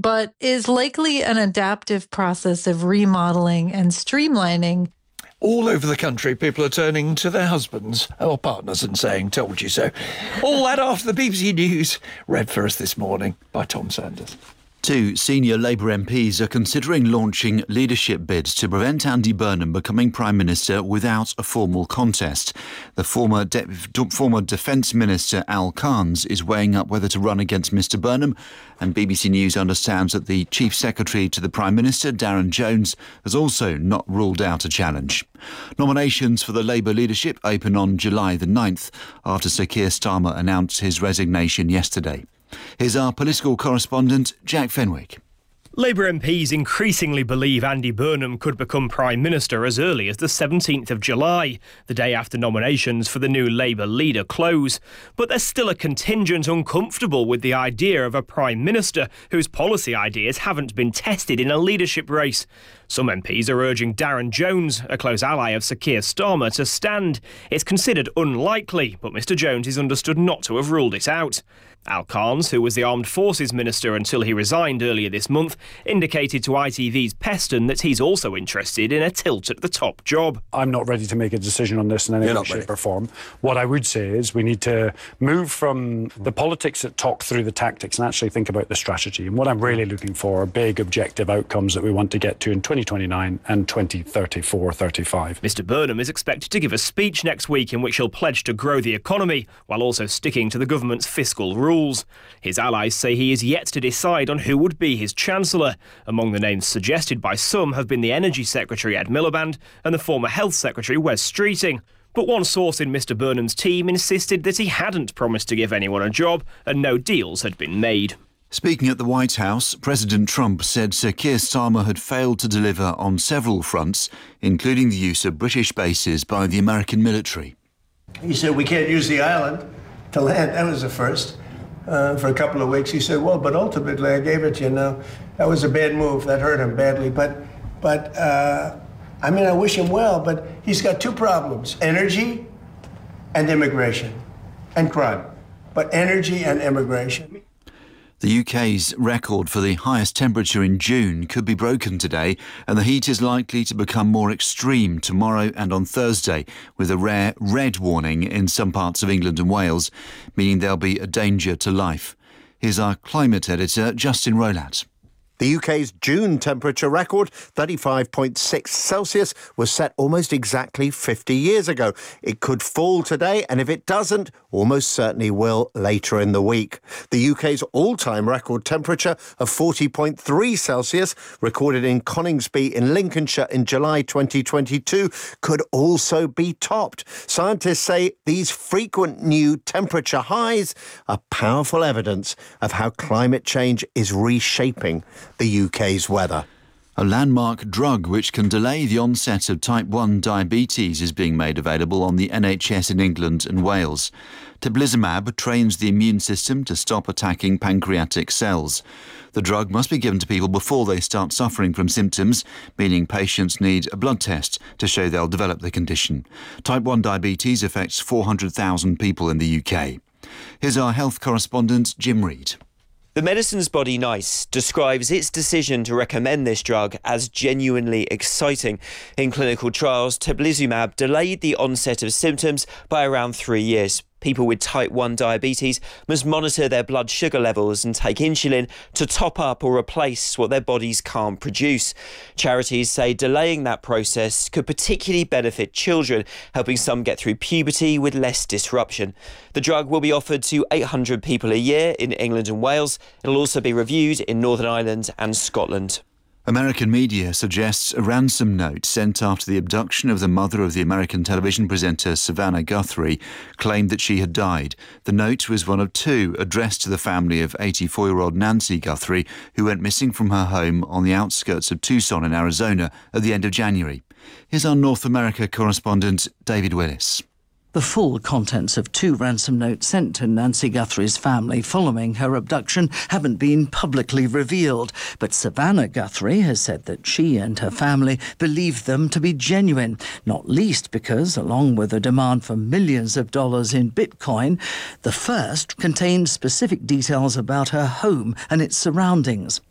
but is likely an adaptive process of remodeling and streamlining. All over the country, people are turning to their husbands or partners and saying, "Told you so." All that after the BBC News, read for us this morning by Tom Sanders. Two senior Labour MPs are considering launching leadership bids to prevent Andy Burnham becoming Prime Minister without a formal contest. The former Defence Minister Al Carnes is weighing up whether to run against Mr Burnham, and BBC News understands that the Chief Secretary to the Prime Minister, Darren Jones, has also not ruled out a challenge. Nominations for the Labour leadership open on July the 9th after Sir Keir Starmer announced his resignation yesterday. Here's our political correspondent, Jack Fenwick. Labour MPs increasingly believe Andy Burnham could become Prime Minister as early as the 17th of July, the day after nominations for the new Labour leader close. But there's still a contingent uncomfortable with the idea of a Prime Minister whose policy ideas haven't been tested in a leadership race. Some MPs are urging Darren Jones, a close ally of Sir Keir Starmer, to stand. It's considered unlikely, but Mr Jones is understood not to have ruled it out. Al Carnes, who was the Armed Forces Minister until he resigned earlier this month, indicated to ITV's Peston that he's also interested in a tilt at the top job. I'm not ready to make a decision on this in any way, shape or form. What I would say is we need to move from the politics that talk through the tactics and actually think about the strategy. And what I'm really looking for are big objective outcomes that we want to get to in 2029 and 2034-35. Mr Burnham is expected to give a speech next week in which he'll pledge to grow the economy while also sticking to the government's fiscal rules. His allies say he is yet to decide on who would be his Chancellor. Among the names suggested by some have been the Energy Secretary Ed Miliband and the former Health Secretary Wes Streeting. But one source in Mr Burnham's team insisted that he hadn't promised to give anyone a job and no deals had been made. Speaking at the White House, President Trump said Sir Keir Starmer had failed to deliver on several fronts, including the use of British bases by the American military. He said, "We can't use the island to land." That was the first. For a couple of weeks, he said, "Well, but ultimately I gave it to you." Now, that was a bad move. That hurt him badly. But I wish him well, but he's got two problems: energy and immigration and crime. But energy and immigration. The UK's record for the highest temperature in June could be broken today, and the heat is likely to become more extreme tomorrow and on Thursday, with a rare red warning in some parts of England and Wales, meaning there'll be a danger to life. Here's our climate editor, Justin Rolat. The UK's June temperature record, 35.6 Celsius, was set almost exactly 50 years ago. It could fall today, and if it doesn't, almost certainly will later in the week. The UK's all-time record temperature of 40.3 Celsius, recorded in Coningsby in Lincolnshire in July 2022, could also be topped. Scientists say these frequent new temperature highs are powerful evidence of how climate change is reshaping the UK's weather. A landmark drug which can delay the onset of type 1 diabetes is being made available on the NHS in England and Wales. Teplizumab trains the immune system to stop attacking pancreatic cells. The drug must be given to people before they start suffering from symptoms, meaning patients need a blood test to show they'll develop the condition. Type 1 diabetes affects 400,000 people in the UK. Here's our health correspondent, Jim Reid. The medicines body NICE describes its decision to recommend this drug as genuinely exciting. In clinical trials, teplizumab delayed the onset of symptoms by around 3 years. People with type 1 diabetes must monitor their blood sugar levels and take insulin to top up or replace what their bodies can't produce. Charities say delaying that process could particularly benefit children, helping some get through puberty with less disruption. The drug will be offered to 800 people a year in England and Wales. It'll also be reviewed in Northern Ireland and Scotland. American media suggests a ransom note sent after the abduction of the mother of the American television presenter Savannah Guthrie claimed that she had died. The note was one of two addressed to the family of 84-year-old Nancy Guthrie, who went missing from her home on the outskirts of Tucson in Arizona at the end of January. Here's our North America correspondent, David Willis. The full contents of two ransom notes sent to Nancy Guthrie's family following her abduction haven't been publicly revealed, but Savannah Guthrie has said that she and her family believed them to be genuine, not least because, along with a demand for millions of dollars in Bitcoin, the first contained specific details about her home and its surroundings.